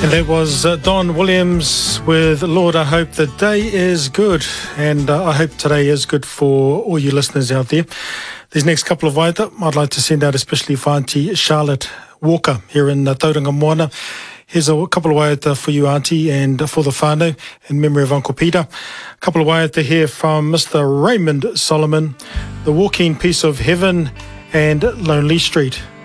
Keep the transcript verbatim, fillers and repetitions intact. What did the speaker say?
And that was uh, Don Williams with Lord, I Hope the Day is Good. And uh, I hope today is good for all you listeners out there. These next couple of waiata, I'd like to send out especially for Auntie Charlotte Walker here in uh, Tauranga Moana. Here's a couple of waiata for you, Auntie, and for the whānau in memory of Uncle Peter. A couple of waiata here from Mister Raymond Solomon, The Walking Piece of Heaven and Lonely Street.